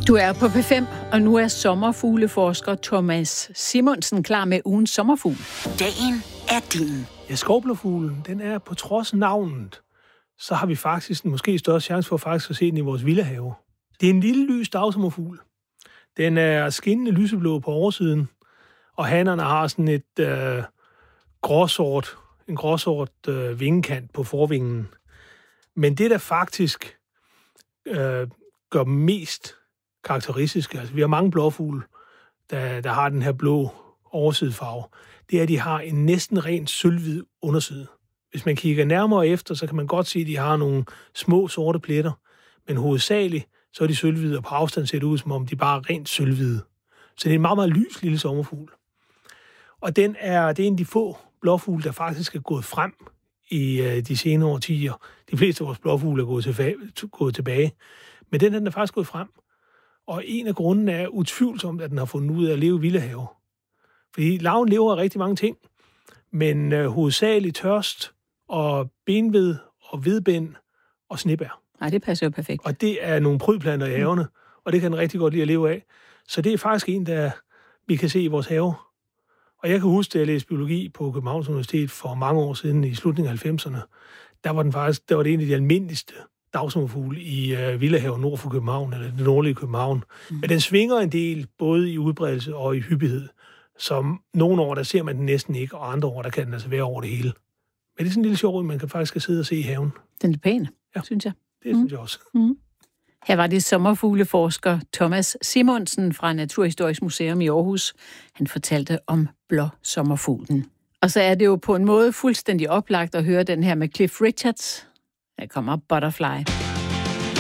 Du er på P5, og nu er sommerfugleforsker Thomas Simonsen klar med ugens sommerfugl. Dagen er din. Ja, skovblåfuglen, den er på trods af navnet, så har vi faktisk en måske større chance for faktisk at se den i vores villahave. Det er en lille lys dagsommerfugl. Den er skinnende lyseblå på oversiden, og hannerne har sådan et gråsort vingekant på forvingen. Men det, der faktisk gør dem mest karakteristiske, altså vi har mange blåfugle, der har den her blå oversidefarve, det er, at de har en næsten rent sølvhvid underside. Hvis man kigger nærmere efter, så kan man godt se, at de har nogle små sorte pletter, men hovedsageligt så er de sølvhvide, og på afstand ser det ud, som om de bare er rent sølvhvide. Så det er en meget, meget lys lille sommerfugl. Og det er en af de få blåfugle, der faktisk er gået frem i de senere årtier. De fleste af vores blåfugle er gået tilbage. Men den er faktisk gået frem. Og en af grundene er utvivlsomt, at den har fundet ud af at leve i villahave. Fordi larven lever af rigtig mange ting, men hovedsageligt tørst og benved og hvedbind og snebær. Nej, det passer jo perfekt. Og det er nogle prydplanter i havene, og det kan den rigtig godt lide at leve af. Så det er faktisk en, der vi kan se i vores have. Og jeg kan huske, at jeg læste biologi på Københavns Universitet for mange år siden, i slutningen af 90'erne. Der var det en af de almindeligste dagsommerfugle i villahaven nord for København, eller det nordlige København. Men den svinger en del, både i udbredelse og i hyppighed. Så nogle år, der ser man den næsten ikke, og andre år, der kan den altså være over det hele. Men det er sådan en lille sjov, man kan faktisk sidde og se i haven. Den er pæn, synes jeg. Det synes jeg også. Her var det sommerfugleforsker Thomas Simonsen fra Naturhistorisk Museum i Aarhus. Han fortalte om blåsommerfuglen. Og så er det jo på en måde fuldstændig oplagt at høre den her med Cliff Richards. Her kommer Butterfly.